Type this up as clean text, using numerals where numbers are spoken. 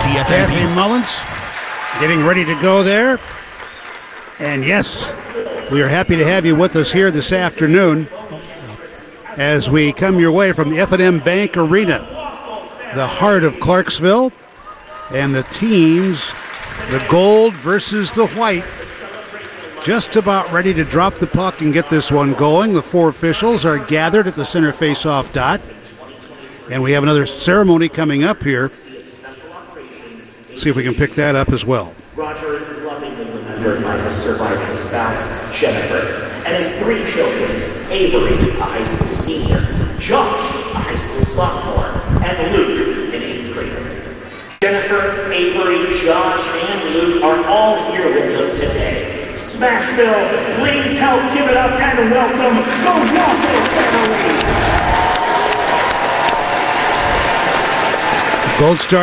Kathy Mullins getting ready to go there. And yes, we are happy to have you with us here this afternoon as we come your way from the F&M Bank Arena, the heart of Clarksville, and the teams, the gold versus the white, just about ready to drop the puck and get this one going. The four officials are gathered at the center face-off dot, and we have another ceremony coming up here. See if we can pick that up as well. Roger is lovingly remembered by his surviving spouse, Jennifer, and his three children, Avery, a high school senior, Josh, a high school sophomore, and Luke, an 8th grader. Jennifer, Avery, Josh, and Luke are all here with us today. Smashville, please help give it up and welcome the Waffle family. Gold Star